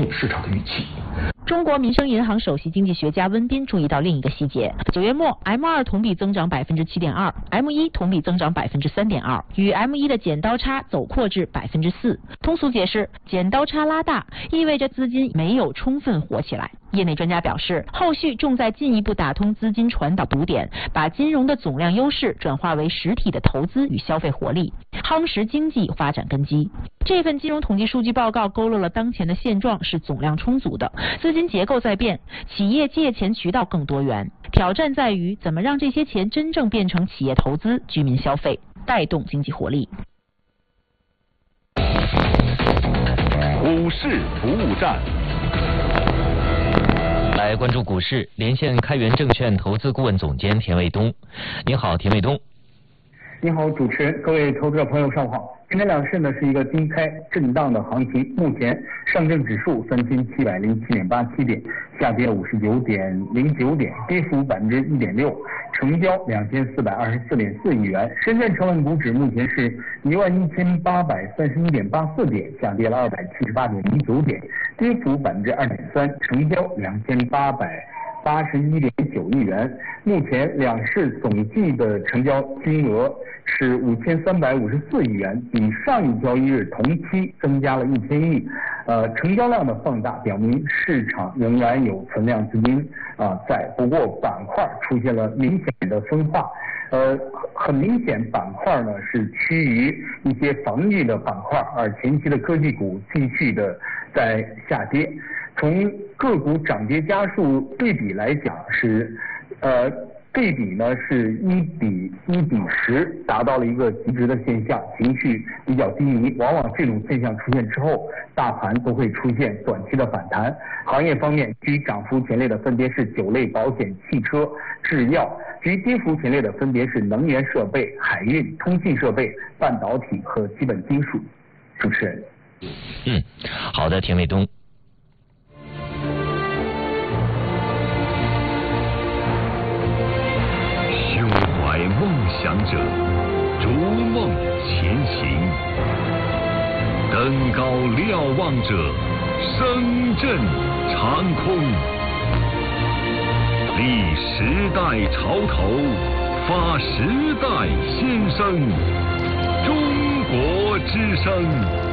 市场的预期。 中国民生银行首席经济学家温彬注意到另一个细节：9月末 M2 同比增长7.2%，M1 同比增长3.2%，与 M1 的剪刀差走扩至4%。通俗解释，剪刀差拉大，意味着资金没有充分活起来。业内专家表示，后续重在进一步打通资金传导堵点，把金融的总量优势转化为实体的投资与消费活力，夯实经济发展根基。这份金融统计数据报告勾勒了当前的现状是总量充足的，资金结构在变，企业借钱渠道更多元，挑战在于怎么让这些钱真正变成企业投资、居民消费，带动经济活力。 股市服务站， 来关注股市，连线开源证券投资顾问总监田卫东。您好，田卫东。 你好，主持人，各位投资者朋友，上午好。今天两市呢是一个低开震荡的行情，目前上证指数3707.87点，下跌59.09点，跌幅1.6%，成交2424.4亿元。深圳成分股指目前是11831.84点，下跌了278.09点，跌幅2.3%，成交2881.9亿元。目前两市总计的成交金额是5354亿元，比上一交易日同期增加了1000亿。成交量的放大表明市场仍然有存量资金在，不过板块出现了明显的分化。很明显，板块呢是趋于一些防御的板块，而前期的科技股继续的在下跌。从个股涨跌家数对比来讲是，对比呢是1:10，达到了一个极值的现象，情绪比较低迷。往往这种现象出现之后，大盘都会出现短期的反弹。行业方面，居涨幅前列的分别是酒类、保险、汽车、制药；居跌幅前列的分别是能源设备、海运、通信设备、半导体和基本金属。主持人。 好的，田卫东。 梦想者逐梦前行，登高瞭望者声震长空，立时代潮头，发时代先声，中国之声。